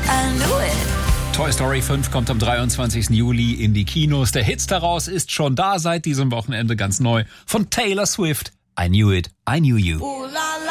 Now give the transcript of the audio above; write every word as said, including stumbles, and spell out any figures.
I knew it. Toy Story fünf kommt am dreiundzwanzigsten Juli in die Kinos. Der Hit daraus ist schon da seit diesem Wochenende ganz neu von Taylor Swift. I Knew It, I Knew You. Ooh, la,